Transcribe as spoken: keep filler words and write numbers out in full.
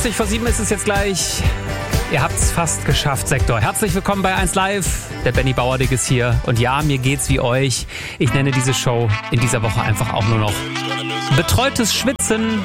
fünfzig vor sieben ist es jetzt gleich. Ihr habt's fast geschafft, Sektor. Herzlich willkommen bei eins Live. Der Benny Bauerdick ist hier. Und ja, mir geht's wie euch. Ich nenne diese Show in dieser Woche einfach auch nur noch betreutes Schwitzen.